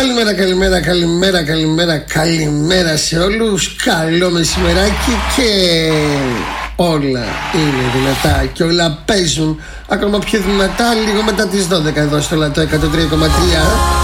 Καλημέρα σε όλους. Καλό μεσημεράκι και όλα είναι δυνατά και όλα παίζουν ακόμα πιο δυνατά λίγο μετά τις 12 εδώ στο Λατό 103,3.